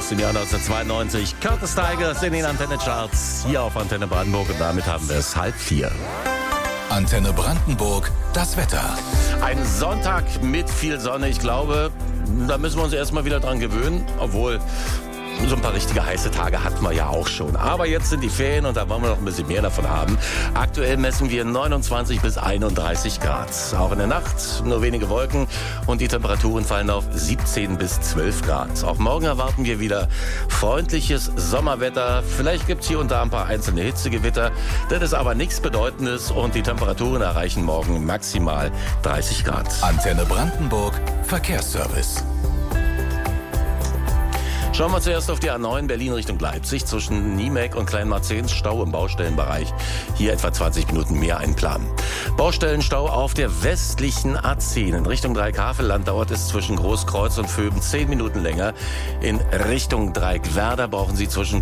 aus dem Jahr 1992. Curtis Tigers in den Antenne Charts hier auf Antenne Brandenburg und damit haben wir es 3:30. Antenne Brandenburg, das Wetter. Ein Sonntag mit viel Sonne. Ich glaube, da müssen wir uns erstmal wieder dran gewöhnen, obwohl so ein paar richtige heiße Tage hatten wir ja auch schon. Aber jetzt sind die Ferien und da wollen wir noch ein bisschen mehr davon haben. Aktuell messen wir 29 bis 31 Grad. Auch in der Nacht nur wenige Wolken und die Temperaturen fallen auf 17 bis 12 Grad. Auch morgen erwarten wir wieder freundliches Sommerwetter. Vielleicht gibt es hier und da ein paar einzelne Hitzegewitter. Das ist aber nichts Bedeutendes und die Temperaturen erreichen morgen maximal 30 Grad. Antenne Brandenburg, Verkehrsservice. Schauen wir zuerst auf die A9 Berlin Richtung Leipzig. Zwischen Niemek und Kleinmarzehns Stau im Baustellenbereich. Hier etwa 20 Minuten mehr einplanen. Baustellenstau auf der westlichen A10 in Richtung Dreieck-Havelland dauert es zwischen Großkreuz und Vöben 10 Minuten länger. In Richtung Dreieck-Werder brauchen Sie zwischen